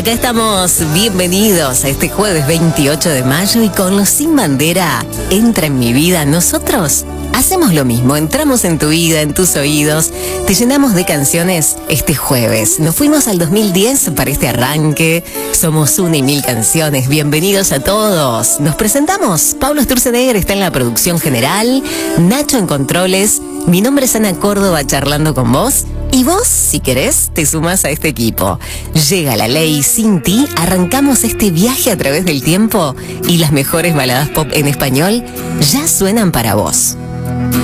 Acá estamos, bienvenidos a este jueves 28 de mayo y con los Sin Bandera, entra en mi vida. Nosotros hacemos lo mismo, entramos en tu vida, en tus oídos, te llenamos de canciones este jueves. Nos fuimos al 2010 para este arranque, somos 1.000 canciones, bienvenidos a todos. Nos presentamos, Pablo Sturzenegger está en la producción general, Nacho en controles, mi nombre es Ana Córdoba charlando con vos. Y vos, si querés, te sumás a este equipo. Llega la ley sin ti, arrancamos este viaje a través del tiempo y las mejores baladas pop en español ya suenan para vos.